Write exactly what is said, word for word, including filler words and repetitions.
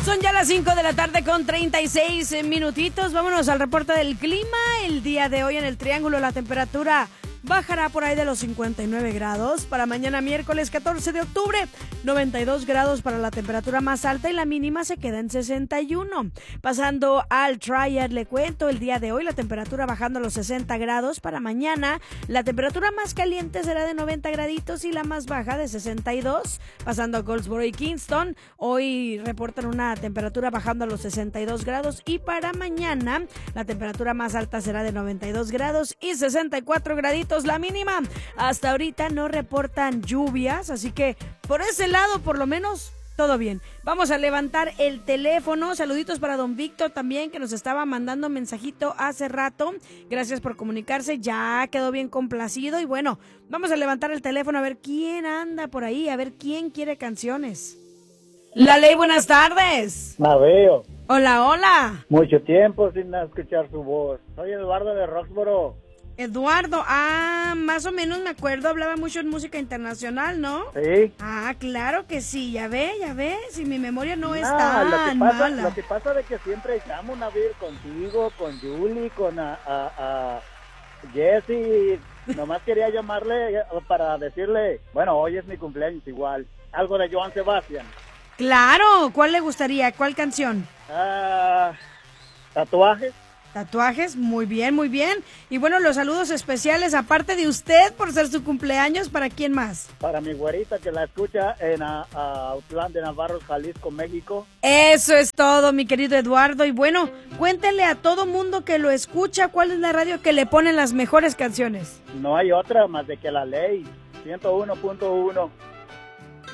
Son ya las cinco de la tarde con treinta y seis minutitos. Vámonos al reporte del clima. El día de hoy en el Triángulo la temperatura bajará por ahí de los cincuenta y nueve grados. Para mañana miércoles catorce de octubre, noventa y dos grados para la temperatura más alta y la mínima se queda en sesenta y uno. Pasando al Triad, le cuento, el día de hoy la temperatura bajando a los sesenta grados. Para mañana la temperatura más caliente será de noventa graditos y la más baja de sesenta y dos. Pasando a Goldsboro y Kingston, hoy reportan una temperatura bajando a los sesenta y dos grados y para mañana la temperatura más alta será de noventa y dos grados y sesenta y cuatro graditos la mínima. Hasta ahorita no reportan lluvias, así que por ese lado por lo menos todo bien. Vamos a levantar el teléfono. Saluditos para don Víctor también, que nos estaba mandando mensajito hace rato. Gracias por comunicarse, ya quedó bien complacido. Y bueno, vamos a levantar el teléfono a ver quién anda por ahí, a ver quién quiere canciones. La Ley, buenas tardes. La veo. Hola, hola. Mucho tiempo sin escuchar su voz. Soy Eduardo de Roxboro. Eduardo, ah, más o menos me acuerdo, hablaba mucho en música internacional, ¿no? Sí. Ah, claro que sí, ya ve, ya ve, si mi memoria no, no es tan lo que pasa, mala. Lo que pasa es que siempre llamo a ver contigo, con Julie, con a, a, a Jessie. Nomás quería llamarle para decirle, bueno, hoy es mi cumpleaños igual, algo de Joan Sebastián. Claro, ¿cuál le gustaría? ¿Cuál canción? Ah, tatuajes. Tatuajes, muy bien, muy bien. Y bueno, los saludos especiales, aparte de usted, por ser su cumpleaños, ¿para quién más? Para mi güerita que la escucha en a, a Autlán de Navarro, Jalisco, México. Eso es todo, mi querido Eduardo. Y bueno, cuéntenle a todo mundo que lo escucha, ¿cuál es la radio que le ponen las mejores canciones? No hay otra más de que La Ley, ciento uno punto uno.